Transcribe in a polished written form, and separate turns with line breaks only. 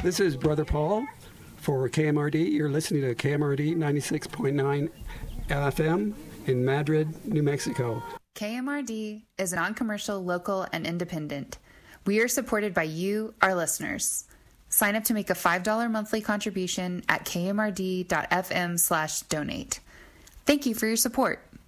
This is Brother Paul for KMRD. You're listening to KMRD 96.9 FM in Madrid, New Mexico.
KMRD is non-commercial, local, and independent. We are supported by you, our listeners. Sign up to make a $5 monthly contribution at kmrd.fm/donate. Thank you for your support.